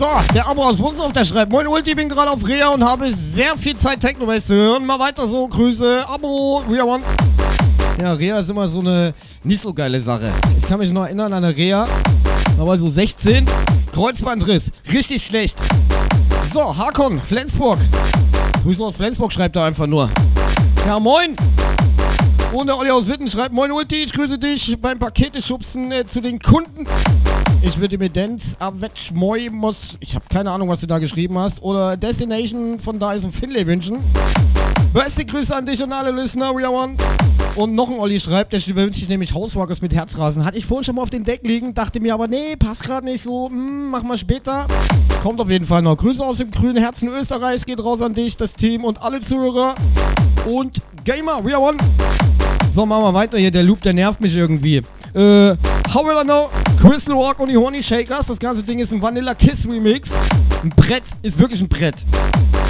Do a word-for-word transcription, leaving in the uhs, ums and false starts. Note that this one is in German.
So, der Abo aus Wunsdorf, der schreibt: Moin Ulti, bin gerade auf Reha und habe sehr viel Zeit, Techno-Bass zu hören. Mal weiter so, Grüße, Abo, we are one. Ja, Reha ist immer so eine nicht so geile Sache. Ich kann mich noch erinnern an eine Reha, da war so sechzehn, Kreuzbandriss, richtig schlecht. So, Hakon, Flensburg. Grüße aus Flensburg, schreibt er einfach nur. Ja, moin. Und der Olli aus Witten schreibt: Moin Ulti, ich grüße dich beim Paketeschubsen äh, zu den Kunden. Ich würde mir Dance avec moi muss, ich habe keine Ahnung, was du da geschrieben hast, oder Destination von Dyson Finlay wünschen. Beste Grüße an dich und alle Listener, we are one. Und noch ein Olli schreibt, der wünscht sich nämlich Hauswalkers mit Herzrasen. Hatte ich vorhin schon mal auf dem Deck liegen, dachte mir aber, nee, passt gerade nicht so, hm, mach mal später. Kommt auf jeden Fall noch. Grüße aus dem grünen Herzen Österreichs, geht raus an dich, das Team und alle Zuhörer. Und Gamer, we are one. So, machen wir weiter hier, der Loop, der nervt mich irgendwie. Äh, How Will I Know? Crystal Walk und die Honey Shakers. Das ganze Ding ist ein Vanilla Kiss Remix. Ein Brett, ist wirklich ein Brett.